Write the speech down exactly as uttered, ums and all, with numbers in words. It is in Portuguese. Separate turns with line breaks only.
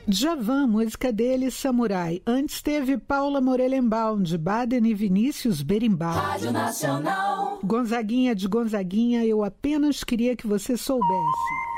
Djavan, música dele, Samurai. Antes teve Paula Morelenbaum, de Baden, e Vinícius Berimbau.
Rádio Nacional.
Gonzaguinha de Gonzaguinha, eu apenas queria que você soubesse.